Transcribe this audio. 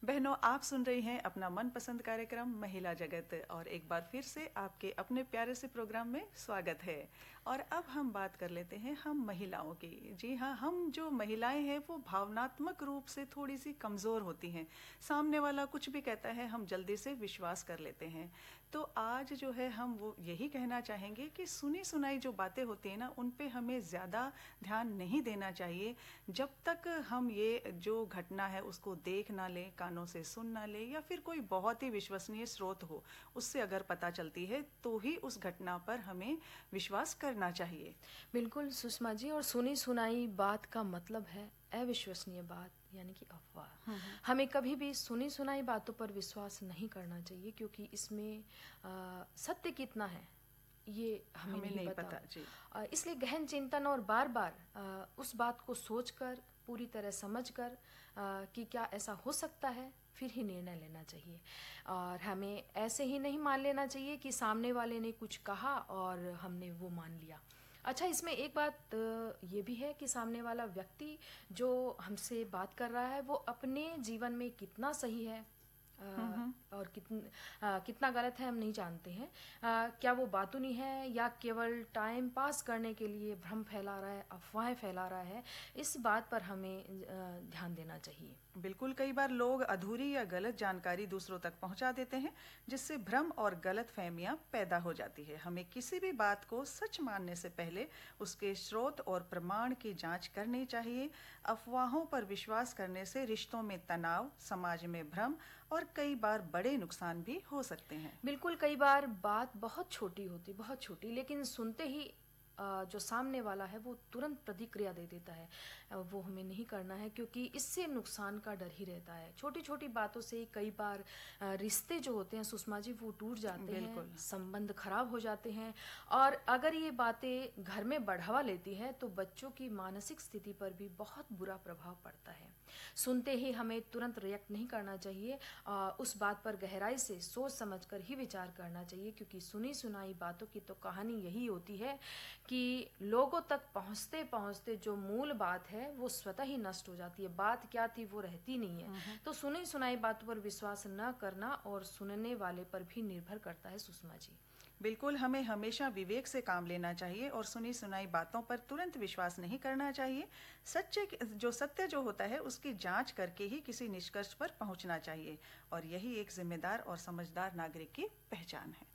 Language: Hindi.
बहनों, आप सुन रही हैं अपना मनपसंद कार्यक्रम महिला जगत और एक बार फिर से आपके अपने प्यारे से प्रोग्राम में स्वागत है। और अब हम बात कर लेते हैं हम महिलाओं की। जी हाँ, हम जो महिलाएं हैं वो भावनात्मक रूप से थोड़ी सी कमज़ोर होती हैं। सामने वाला कुछ भी कहता है हम जल्दी से विश्वास कर लेते हैं। तो आज जो है हम वो यही कहना चाहेंगे कि सुनी सुनाई जो बातें होती हैं ना, उन पे हमें ज़्यादा ध्यान नहीं देना चाहिए जब तक हम ये जो घटना है उसको देख ना लें, कानों से सुन ना ले, या फिर कोई बहुत ही विश्वसनीय स्रोत हो उससे अगर पता चलती है तो ही उस घटना पर हमें विश्वास करना चाहिए। बिल्कुल सुषमा जी, और सुनी सुनाई बात का मतलब है अविश्वसनीय बात, यानी कि अफवाह। हमें कभी भी सुनी सुनाई बातों पर विश्वास नहीं करना चाहिए, क्योंकि इसमें सत्य कितना है ये हमें नहीं पता जी। इसलिए गहन चिंतन और बार बार उस बात को सोचकर, पूरी तरह समझकर कि क्या ऐसा हो सकता है, फिर ही निर्णय लेना चाहिए। और हमें ऐसे ही नहीं मान लेना चाहिए कि सामने वाले ने कुछ कहा और हमने वो मान लिया। अच्छा, इसमें एक बात ये भी है कि सामने वाला व्यक्ति जो हमसे बात कर रहा है वो अपने जीवन में कितना सही है और कितना गलत है हम नहीं जानते हैं। क्या वो बातूनी है या केवल टाइम पास करने के लिए भ्रम फैला रहा है, अफवाहें फैला रहा है, इस बात पर हमें ध्यान देना चाहिए। बिल्कुल, कई बार लोग अधूरी या गलत जानकारी दूसरों तक पहुंचा देते हैं, जिससे भ्रम और गलत फहमियां पैदा हो जाती है। हमें किसी भी बात को सच मानने से पहले उसके स्रोत और प्रमाण की जांच करनी चाहिए। अफवाहों पर विश्वास करने से रिश्तों में तनाव, समाज में भ्रम और कई बार बड़े नुकसान भी हो सकते हैं। बिल्कुल, कई बार बात बहुत छोटी होती, बहुत छोटी, लेकिन सुनते ही जो सामने वाला है वो तुरंत प्रतिक्रिया दे देता है। वो हमें नहीं करना है, क्योंकि इससे नुकसान का डर ही रहता है। छोटी छोटी बातों से कई बार रिश्ते जो होते हैं सुषमा जी वो टूट जाते हैं, संबंध खराब हो जाते हैं। और अगर ये बातें घर में बढ़ावा लेती है तो बच्चों की मानसिक स्थिति पर भी बहुत बुरा प्रभाव पड़ता है। सुनते ही हमें तुरंत रिएक्ट नहीं करना चाहिए, उस बात पर गहराई से सोच समझकर ही विचार करना चाहिए, क्योंकि सुनी सुनाई बातों की तो कहानी यही होती है कि लोगों तक पहुंचते पहुंचते जो मूल बात है वो स्वतः ही नष्ट हो जाती है। बात क्या थी वो रहती नहीं है। तो सुनी सुनाई बातों पर विश्वास न करना और सुनने वाले पर भी निर्भर करता है सुषमा जी। बिल्कुल, हमें हमेशा विवेक से काम लेना चाहिए और सुनी सुनाई बातों पर तुरंत विश्वास नहीं करना चाहिए। सत्य जो होता है उसकी जांच करके ही किसी निष्कर्ष पर पहुंचना चाहिए, और यही एक जिम्मेदार और समझदार नागरिक की पहचान है।